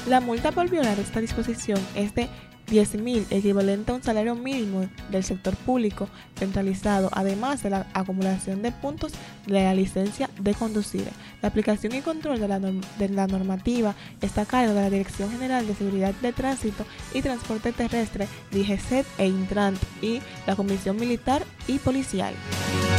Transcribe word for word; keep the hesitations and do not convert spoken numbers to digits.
La multa por violar esta disposición es de diez mil, equivalente a un salario mínimo del sector público centralizado, además de la acumulación de puntos de la licencia de conducir. La aplicación y control de la, norm de la normativa está a cargo de la Dirección General de Seguridad de Tránsito y Transporte Terrestre, D G C E t e Intrant, y la Comisión Militar y Policial.